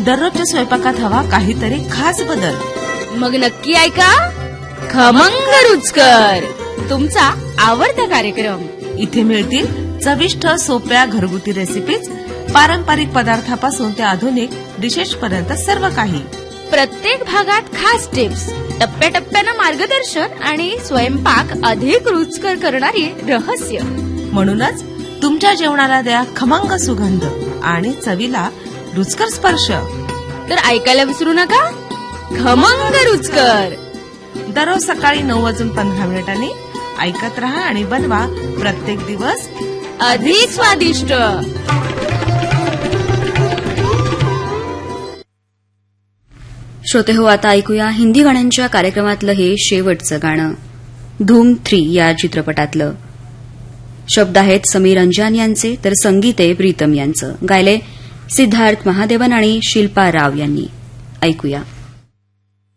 दररोजच्या स्वयंपाकात हवा काहीतरी खास बदल. मग नक्की ऐका खमंग रुचकर, तुमचा आवडता कार्यक्रम. इथे मिळतील चविष्ट सोप्या घरगुती रेसिपीज, पारंपरिक पदार्थापासून ते आधुनिक डिशेस पर्यंत सर्व काही. प्रत्येक भागात खास टिप्स, टप्प्याटप्प्यानं मार्गदर्शन आणि स्वयंपाक अधिक रुचकर करणारी रहस्य. म्हणूनच तुमच्या जेवणाला द्या खमंग सुगंध आणि चवीला रुचकर स्पर्श. तर ऐकायला विसरू नका खमंग रुचकर. दररोज सकाळी 9:15 ऐकत रहा आणि बनवा प्रत्येक दिवस अधिक स्वादिष्ट. श्रोते हो, आता ऐकूया हिंदी गाण्यांच्या कार्यक्रमातलं हे शेवटचं गाणं, धूम 3 या चित्रपटातलं. शब्द आहेत समीर अंजान यांचे, तर संगीत आहे प्रीतम यांचं. गायले सिद्धार्थ महादेवन आणि शिल्पा राव यांनी. ऐकूया.